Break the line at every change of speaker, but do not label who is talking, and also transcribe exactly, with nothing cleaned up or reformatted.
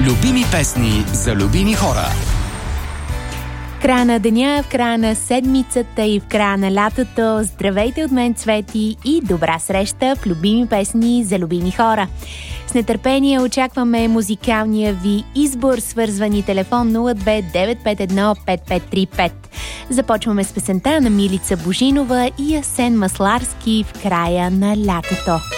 Любими песни за любими хора.
В края на деня, в края на седмицата и в края на лятото. Здравейте от мен, Цвети, и добра среща в любими песни за любими хора. С нетърпение очакваме музикалния ви избор. Свързвани телефон нула две девет пет едно пет пет три пет. Започваме с песента на Милица Божинова и Асен Масларски в края на лятото.